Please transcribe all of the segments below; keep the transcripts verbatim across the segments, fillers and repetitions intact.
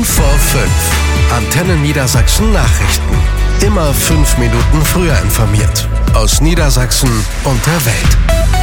fünf vor fünf. Antenne Niedersachsen Nachrichten. Immer fünf Minuten früher informiert. Aus Niedersachsen und der Welt.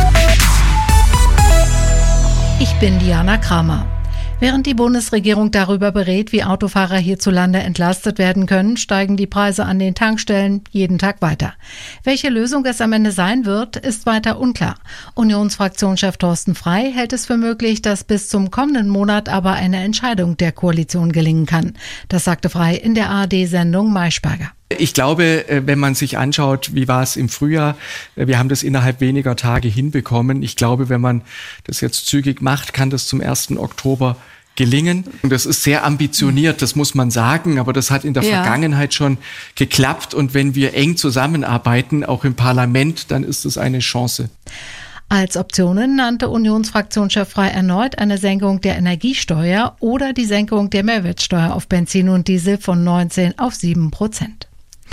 Ich bin Diana Kramer. Während die Bundesregierung darüber berät, wie Autofahrer hierzulande entlastet werden können, steigen die Preise an den Tankstellen jeden Tag weiter. Welche Lösung es am Ende sein wird, ist weiter unklar. Unionsfraktionschef Thorsten Frey hält es für möglich, dass bis zum kommenden Monat aber eine Entscheidung der Koalition gelingen kann. Das sagte Frey in der A R D-Sendung Maischberger. Ich glaube, wenn man sich anschaut, wie war es im Frühjahr, wir haben das innerhalb weniger Tage hinbekommen. Ich glaube, wenn man das jetzt zügig macht, kann das zum ersten Oktober gelingen. Und das ist sehr ambitioniert, das muss man sagen, aber das hat in der ja. Vergangenheit schon geklappt. Und wenn wir eng zusammenarbeiten, auch im Parlament, dann ist es eine Chance. Als Optionen nannte Unionsfraktionschef Frey erneut eine Senkung der Energiesteuer oder die Senkung der Mehrwertsteuer auf Benzin und Diesel von neunzehn auf sieben Prozent.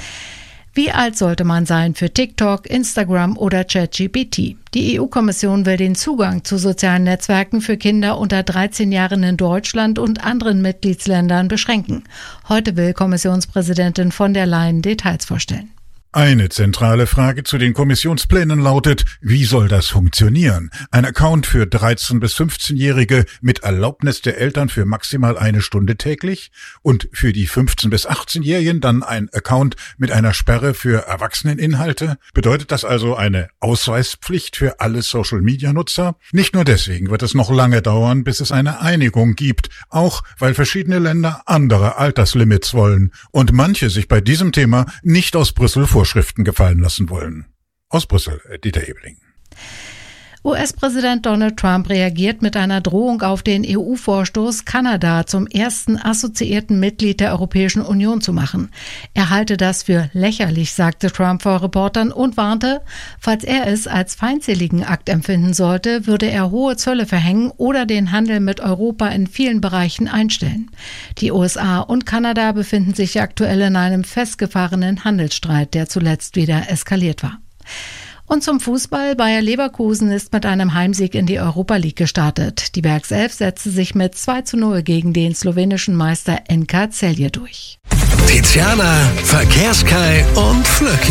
Wie alt sollte man sein für TikTok, Instagram oder ChatGPT? Die E U-Kommission will den Zugang zu sozialen Netzwerken für Kinder unter dreizehn Jahren in Deutschland und anderen Mitgliedsländern beschränken. Heute will Kommissionspräsidentin von der Leyen Details vorstellen. Eine zentrale Frage zu den Kommissionsplänen lautet, wie soll das funktionieren? Ein Account für dreizehn- bis fünfzehnjährige mit Erlaubnis der Eltern für maximal eine Stunde täglich und für die fünfzehn- bis achtzehnjährigen dann ein Account mit einer Sperre für Erwachseneninhalte? Bedeutet das also eine Ausweispflicht für alle Social-Media-Nutzer? Nicht nur deswegen wird es noch lange dauern, bis es eine Einigung gibt, auch weil verschiedene Länder andere Alterslimits wollen und manche sich bei diesem Thema nicht aus Brüssel Vorschriften gefallen lassen wollen. Aus Brüssel, Dieter Ebeling. U S-Präsident Donald Trump reagiert mit einer Drohung auf den E U-Vorstoß, Kanada zum ersten assoziierten Mitglied der Europäischen Union zu machen. Er halte das für lächerlich, sagte Trump vor Reportern und warnte, falls er es als feindseligen Akt empfinden sollte, würde er hohe Zölle verhängen oder den Handel mit Europa in vielen Bereichen einstellen. Die U S A und Kanada befinden sich aktuell in einem festgefahrenen Handelsstreit, der zuletzt wieder eskaliert war. Und zum Fußball. Bayer Leverkusen ist mit einem Heimsieg in die Europa League gestartet. Die Werkself setzte sich mit zwei zu null gegen den slowenischen Meister N K Celje durch. Tiziana, Verkehrskai und Flöcki.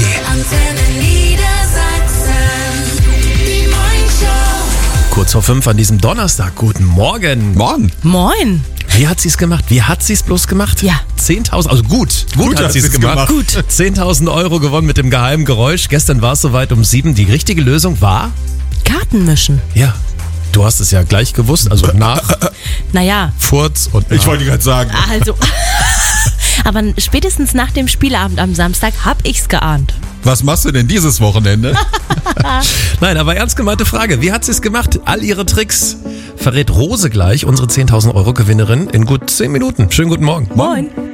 Kurz vor fünf an diesem Donnerstag. Guten Morgen. Morgen. Moin. Wie hat sie es gemacht? Wie hat sie es bloß gemacht? Ja. zehntausend, also gut. Gut, gut hat sie es gemacht. gemacht. Gut. zehntausend Euro gewonnen mit dem geheimen Geräusch. Gestern war es soweit um sieben. Die richtige Lösung war? Karten mischen. Ja. Du hast es ja gleich gewusst, also nach. Naja. Furz und nach. Ich wollte gerade sagen. Also. Aber spätestens nach dem Spielabend am Samstag hab ich's geahnt. Was machst du denn dieses Wochenende? Nein, aber ernst gemeinte Frage. Wie hat sie es gemacht? All ihre Tricks verrät Rose gleich, unsere zehntausend Euro Gewinnerin, in gut zehn Minuten. Schönen guten Morgen. Moin.